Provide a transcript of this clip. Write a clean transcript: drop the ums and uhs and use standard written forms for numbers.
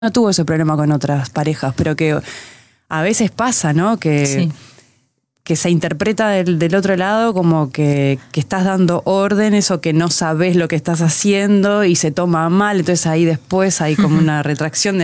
no tuvo ese problema con otras parejas, pero que a veces pasa, ¿no? Que se interpreta del otro lado como que estás dando órdenes o que no sabes lo que estás haciendo y se toma mal, entonces ahí después hay como una retracción de